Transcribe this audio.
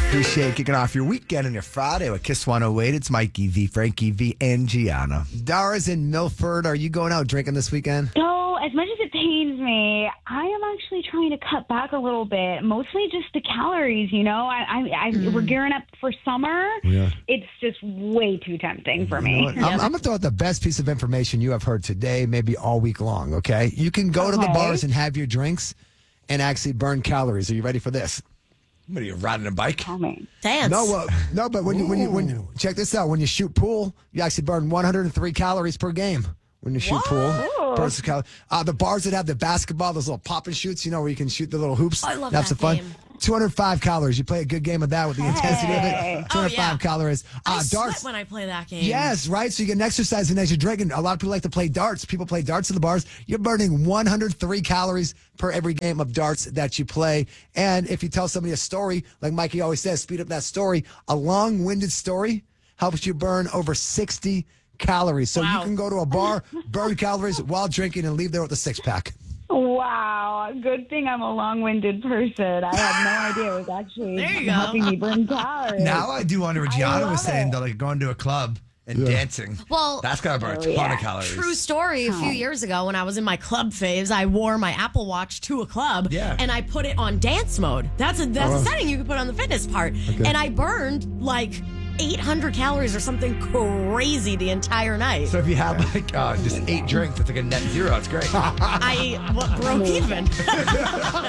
Appreciate kicking off your weekend and your Friday with Kiss 108. It's Mikey V, Frankie V, and Gianna. Dara's in Milford. Are you going out drinking this weekend? So, as much as it pains me, I am actually trying to cut back a little bit. Mostly just the calories, you know. We're gearing up for summer. Yeah. It's just way too tempting for me. I'm going to throw out the best piece of information you have heard today, maybe all week long, okay? You can go to the bars and have your drinks and actually burn calories. Are you ready for this? What are you, riding a bike? Tell me. Dance. No, but when you check this out, when you shoot pool, you actually burn 103 calories per game. When you shoot pool, burns the calories. The bars that have the basketball, those little pop and shoots, you know, where you can shoot the little hoops. I love have some that fun. game. 205 calories. You play a good game of that with the intensity of it. 205 calories. I Darts. sweat when I play that game. Yes, right. So you get an exercise, and as you're drinking, a lot of people like to play darts. People play darts at the bars. You're burning 103 calories per every game of darts that you play. And if you tell somebody a story, like Mikey always says, speed up that story. A long-winded story helps you burn over 60 calories. So you can go to a bar, burn calories while drinking, and leave there with a six-pack. Wow. Good thing I'm a long-winded person. I had no idea it was actually helping me burn calories. Now I do wonder what Gianna was saying, though, like going to a club and dancing. Well, that's got to burn a ton of calories. True story. A few years ago, when I was in my club phase, I wore my Apple Watch to a club, and I put it on dance mode. That's a setting you can put on the fitness part. Okay. And I burned like 800 calories or something crazy the entire night. So if you have like just 8 drinks, that's like a net zero. It's great. I broke even.